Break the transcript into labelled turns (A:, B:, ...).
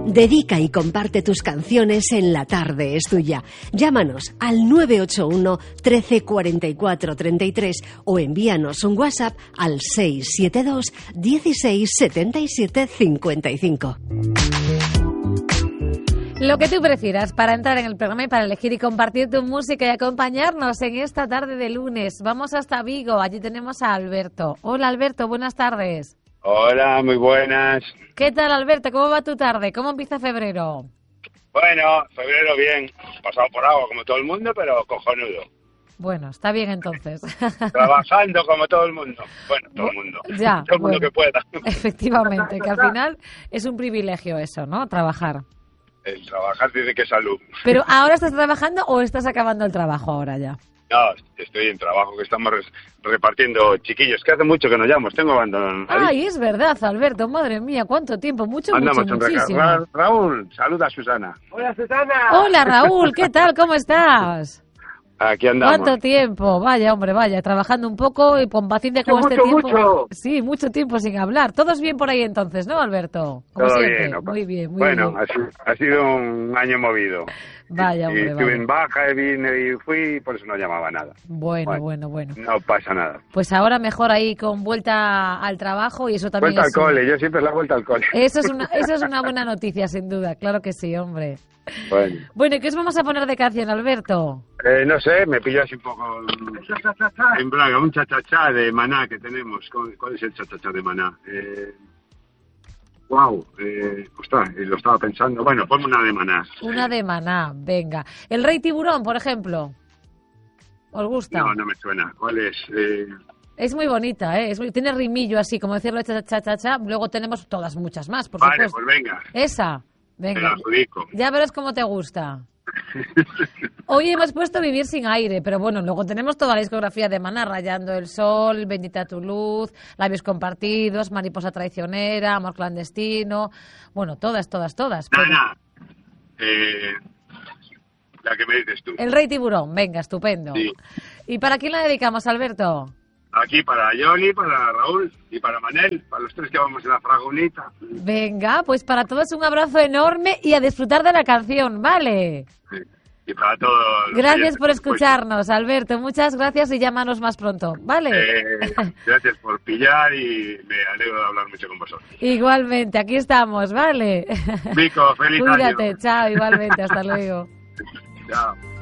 A: Dedica y comparte tus canciones en La Tarde es Tuya. Llámanos al 981 13 44 33 o envíanos un WhatsApp al 672 16 77 55.
B: Lo que tú prefieras para entrar en el programa y para elegir y compartir tu música y acompañarnos en esta tarde de lunes. Vamos hasta Vigo, allí tenemos a Alberto. Hola Alberto, buenas tardes.
C: Hola, muy buenas.
B: ¿Qué tal Alberto? ¿Cómo va tu tarde? ¿Cómo empieza febrero?
C: Bueno, febrero bien, pasado por agua como todo el mundo, pero cojonudo.
B: Bueno, está bien entonces.
C: Trabajando como todo el mundo. Bueno, todo el mundo.
B: Ya,
C: todo el mundo que pueda.
B: Efectivamente, que al final es un privilegio eso, ¿no? Trabajar.
C: El trabajar dice que es salud.
B: Pero ¿ahora estás trabajando o estás acabando el trabajo ahora ya?
C: No, estoy en trabajo, que estamos repartiendo chiquillos, que hace mucho que no llamo, tengo abandonado.
B: Ay, es verdad, Alberto, madre mía, cuánto tiempo, muchísimo.
C: Raúl, saluda a Susana.
D: Hola, Susana.
B: Hola, Raúl, ¿qué tal? ¿Cómo estás?
C: Aquí andamos.
B: ¿Cuánto tiempo? Vaya, hombre, vaya, trabajando un poco y con paciente con este tiempo.
D: Mucho.
B: Sí, mucho tiempo sin hablar. Todos bien por ahí entonces, ¿no, Alberto? Como
C: todo
B: siempre.
C: bien. No,
B: muy bien, muy
C: bueno,
B: bien.
C: Ha sido un año movido.
B: Vaya, hombre,
C: estuve
B: vaya.
C: en baja, vine y fui, por eso no llamaba nada.
B: Bueno.
C: No pasa nada.
B: Pues ahora mejor ahí con vuelta al trabajo y eso también
C: Vuelta al cole, yo siempre la vuelta al cole.
B: Eso es una buena noticia, sin duda, claro que sí, hombre. Bueno, ¿y qué os vamos a poner de canción, Alberto?
C: No sé, me pillas un poco en Braga, un cha-cha-cha de Maná que tenemos. ¿Cuál es el cha-cha-cha de Maná? Ostras, lo estaba pensando. Bueno, ponme una de Maná.
B: Una de Maná, venga. El Rey Tiburón, por ejemplo. ¿Os gusta?
C: No me suena. ¿Cuál es?
B: Es muy bonita, ¿eh? Tiene rimillo así, como decirlo, cha-cha-cha. Luego tenemos todas, muchas más, por
C: supuesto.
B: Pues
C: venga.
B: Esa, venga.
C: Te la adjudico.
B: Ya verás cómo te gusta. Hoy hemos puesto Vivir sin aire, pero bueno, luego tenemos toda la discografía de Maná, Rayando el Sol, Bendita tu luz, Labios compartidos, Mariposa traicionera, Amor clandestino, bueno, todas.
C: Nana, la que me dices tú.
B: El Rey Tiburón, venga, estupendo.
C: Sí.
B: ¿Y para quién la dedicamos, Alberto?
C: Aquí para Yoli, para Raúl y para Manel, para los tres que vamos en la fragonita.
B: Venga, pues para todos un abrazo enorme y a disfrutar de la canción, ¿vale?
C: Sí. Y para todos.
B: Gracias por escucharnos, Alberto. Muchas gracias y llámanos más pronto, ¿vale?
C: Gracias por pillar y me alegro de hablar mucho con vosotros.
B: Igualmente, aquí estamos, ¿vale?
C: Vico, feliz año.
B: Cuídate, chao, igualmente, hasta luego.
C: Chao.